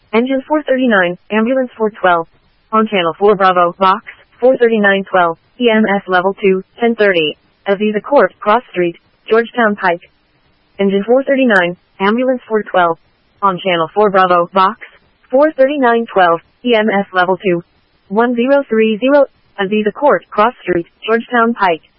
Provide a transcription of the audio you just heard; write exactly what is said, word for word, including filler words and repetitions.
Engine four thirty-nine, Ambulance four twelve. On Channel four Bravo, Box, four thirty-nine twelve, E M S Level two, ten thirty. Aziza Court, Cross Street, Georgetown Pike. Engine four thirty-nine, Ambulance four twelve. On Channel four Bravo, Box, four thirty-nine twelve, E M S Level two, one zero three zero. Aziza Court, Cross Street, Georgetown Pike.